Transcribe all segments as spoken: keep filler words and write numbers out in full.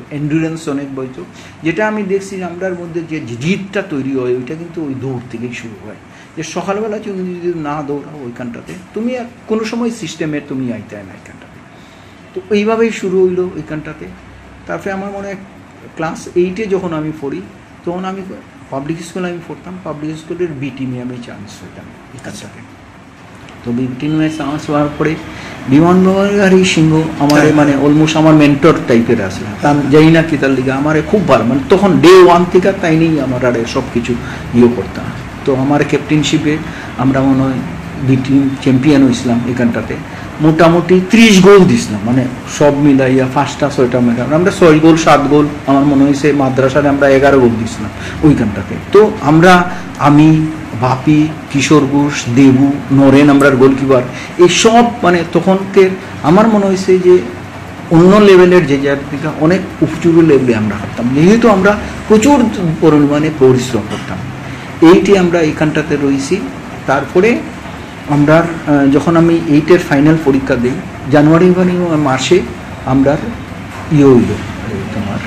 Endurance অনেক বইতো, যেটা আমি দেখছি আমরার মধ্যে যে জিদটা তৈরি হয় ওইটা কিন্তু ওই দৌড় থেকেই শুরু হয়। যে সকালবেলা তুমি যদি না দৌড়াও ওইখানটাতে তুমি আর কোনো সময় সিস্টেমে তুমি আইতে না ওইখানটাতে। তো এইভাবেই শুরু হইলো ওইখানটাতে। তারপরে আমার মনে হয় ক্লাস এইটে যখন আমি পড়ি তখন আমি পাবলিক স্কুলে আমি পড়তাম, পাবলিক স্কুলের বি টিমে আমি চান্স হইতাম এখানটাতে। তো বি টিমে চান্স হওয়ার পরে বিমান বিমানগাড়ি সিংহ আমার মানে অলমোস্ট আমার মেন্টর টাইপের আসলে, তার যাই না কি তার লিগে আমার খুব ভালো, মানে তখন ডে ওয়ান থেকে তাই নেই আমার আর সব কিছু ইয়ে করতাম। তো আমার ক্যাপ্টেনশিপে আমরা মনে হয় বি টিম চ্যাম্পিয়ন হয়েছিলাম এখানটাতে, মোটামুটি ত্রিশ গোল দিছিলাম, মানে সব মিলাইয়া পাঁচটা ছয়টা মেলা আমরা ছয় গোল সাত গোল, আমার মনে হয়েছে মাদ্রাসায় আমরা এগারো গোল দিছিলাম ওইখানটাতে। তো আমরা আমি বাপি, কিশোর ঘোষ, দেবু, নরেন আমরার গোলকিপার, এই সব মানে তখনকের আমার মনে হয়েছে যে অন্য লেভেলের যে যার থেকে অনেক উঁচু লেভেলে আমরা করতাম, যেহেতু আমরা প্রচুর পরিমাণে পরিশ্রম করতাম। এইটি আমরা এইখানটাতে রয়েছি। তারপরে আমরা যখন আমি এইটের ফাইনাল পরীক্ষা দিই জানুয়ারি মাসে আমরা ইয়ে হইল তোমার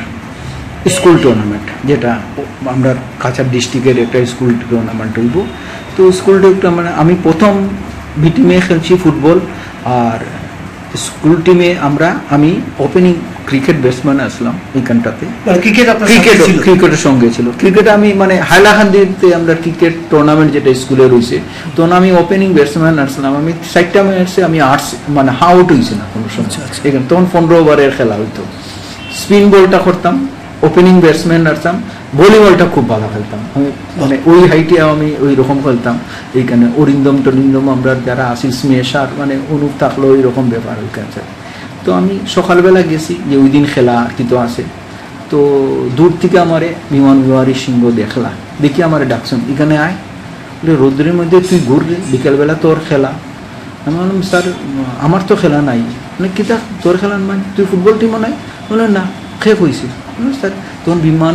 স্কুল টুর্নামেন্ট, যেটা আমরা কাছাড় ডিস্ট্রিক্টের একটা স্কুল টুর্নামেন্ট হইব। তো স্কুল টুর্নামেন্ট আমি প্রথম বি টিমে খেলছি ফুটবল, আর স্কুল টিমে আমরা আমি ওপেনিং ক্রিকেট ব্যাটসম্যান আসলাম এইখানটাতে। ক্রিকেট ক্রিকেট ক্রিকেটের সঙ্গে ছিল, ক্রিকেটে আমি মানে হাইলাকান্দিতে আমরা ক্রিকেট টুর্নামেন্ট যেটা স্কুলে রয়েছে তখন আমি ওপেনিং ব্যাটসম্যান আসলাম। আমি চারটা ম্যাচে আমি আর্টস মানে আউট হয়েছি না কোনো সময় এখানে, তখন পনেরো ওভারের খেলা হইতো। স্পিন বলটা করতাম, ওপেনিং ব্যাটসম্যান আসতাম, ভলিবলটা খুব ভালো খেলতাম আমি, মানে ওই হাইটে আমি ওই রকম খেলতাম। এইখানে অরিন্দম টরিন্দম আমরা যারা আসি স্মেশার মানে অনুপ থাকলো ওই রকম ব্যাপার ওইখানে। তো আমি সকালবেলা গেছি যে ওই দিন খেলা কিন্তু আছে, তো দূর থেকে আমারে বিমান বিহারী সিংহ দেখলা, দেখি আমারে ডাকছেন এখানে আয়, বলে রোদ্রের মধ্যে তুই ঘুরবে, বিকালবেলা তোর খেলা। আমি বললাম স্যার আমার তো খেলা নাই। মানে কিতা তোর খেলা মানে তুই ফুটবল টিমও নাই? বলে না, খেয়ে হয়েছি। স্যার তখন বিমান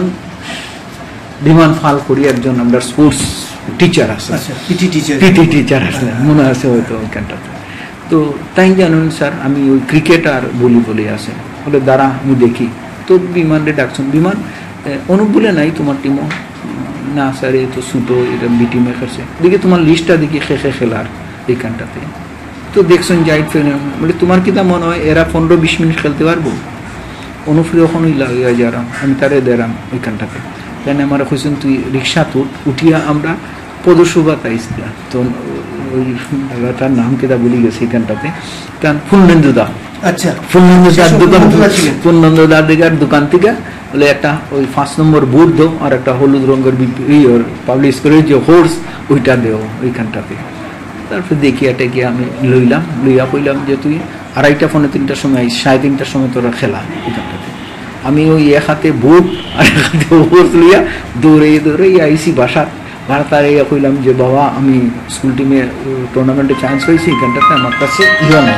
বিমান ফাল করি একজন আমরা স্পোর্টস টিচার আছে, পিটি টিচার পিটি টিচার আছে মনে আছে হয়তো ওইখানটাতে। তো তাই জানুন স্যার আমি ওই ক্রিকেট আর বলি বলে আছে, বলে দাঁড়া আমি দেখি। তো বিমানরে ডাকছেন, বিমান অনুপ বলে নাই তোমার টিমও? না স্যার এই তো ছুটো এটা বি টিমে খেলছে, দেখি তোমার লিস্টটা দেখি খে খে খেলার এইখানটাতে। তো দেখছেন যাই বলে তোমার কি তা মনে হয় এরা পনেরো বিশ মিনিট খেলতে পারবো? অনুফ্রি ওখানেই লাগিয়ে যারাম, আমি তারে দেরাম ওইখানটাতে। কেন আমার খুঁজছেন তুই রিক্সা তুট উঠিয়া আমরা পদশোভা তাইছিলাম। তো ওই তার নাম কেটা বলি গেছে এখানটাতে, কারণ ফুলনন্দুদা, আচ্ছা ফুলনন্দুদার দোকান, ফুলনন্দুদার দিকার দোকান থেকে বলে একটা ওই পাঁচ নম্বর বুট দো আর একটা হলুদ রঙের পাবলিশ করে যে হোর্স ওইটা দেও ওইখানটাতে। তারপরে দেখিয়া টেকিয়া আমি লইলাম, লইয়া কইলাম যে তুই আড়াইটা ফোনে তিনটার সময় সাড়ে তিনটার সময় তোরা খেলা এখানটাতে। আমি ওই এক হাতে বুট আর এক হাতে হোর্স লইয়া দৌড়ে দৌড়ে আইসি বাসা। ভারতার ইয়া কইলাম যে বাবা আমি স্কুল টিমে টুর্নামেন্টে চান্স হয়েছি এখানটাতে, আমার কাছে ইয়া নেই।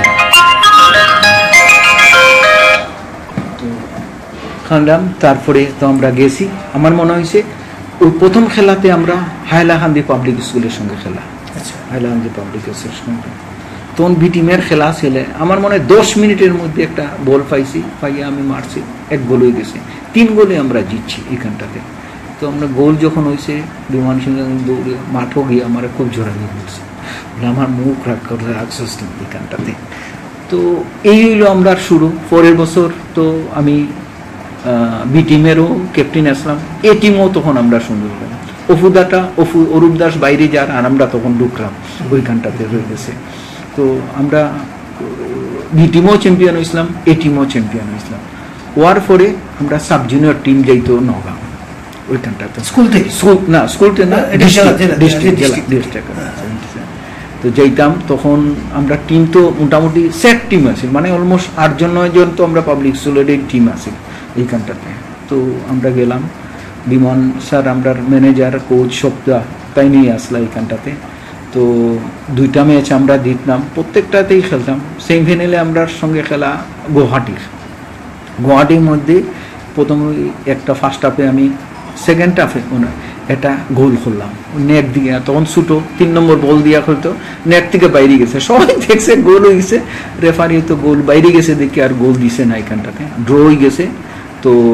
তো খানলাম, তারপরে তো আমরা গেছি। আমার মনে হয়েছে ওই প্রথম খেলাতে আমরা হাইলাকান্দি পাবলিক স্কুলের সঙ্গে খেলা, আচ্ছা হাইলাকান্দি পাবলিক স্কুলের সঙ্গে। তখন বি টিমের খেলা ছেলে আমার মনে হয় দশ মিনিটের মধ্যে একটা বল পাইছি, পাইয়ে আমি মারছি, এক গোল হয়ে গেছে, তিন গোলে আমরা জিতছি এখানটাতে। তো আমরা গোল যখন হয়েছে বিমান সিংহ দৌড়ে মাঠও গিয়ে আমার খুব জোরাগিয়ে বলছে, আমার মুখ রাগ করে রাখছিস তুমি এখানটাতে। তো এই হইলো আমরা শুরু। পরের বছর তো আমি বি টিমেরও ক্যাপ্টেন আসলাম, এ টিমও তখন আমরা সুন্দর হলাম। অফুদাটা অফু অরূপ দাস বাইরে যার, আর আমরা তখন ঢুকলাম ওইখানটাতে হয়ে গেছে। তো আমরা বি টিমও চ্যাম্পিয়ন হয়েছিলাম, এ টিমও চ্যাম্পিয়ন হয়েছিলাম। হওয়ার পরে আমরা সাব জুনিয়র টিম যাইতো নগাঁও ওইখানটাতে, স্কুল থেকে স্কুল না স্কুল থেকে না ডিস্ট্রিক্ট জেলা ডিস্ট্রিক্ট। তো যাইতাম তখন আমরা টিম তো মোটামুটি সেট টিম আছে, মানে অলমোস্ট আটজন নয়জন তো আমরা পাবলিক স্কুলের টিম আছে এইখানটাতে। তো আমরা গেলাম, বিমান স্যার আমরা ম্যানেজার কোচ সবটা তাই নিয়ে আসলাম এইখানটাতে। তো দুইটা ম্যাচ আমরা জিতলাম, প্রত্যেকটাতেই খেলতাম। সেমিফাইনালে আমরা সঙ্গে খেলা গুয়াহাটির গুয়াহাটির মধ্যে প্রথম একটা ফার্স্ট হাফে আমি, সেকেন্ড হাফে একটা গোল করলাম নেট দিয়ে, তখন ছুটো তিন নম্বর বল দিয়া খেলতো, নেট থেকে বাইরে গেছে, সবাই দেখছে গোল হয়ে গেছে, রেফারি তো গোল বাইরে গেছে দেখে আর গোল দিছে না, এখানটাতে ড্র হয়ে গেছে। তো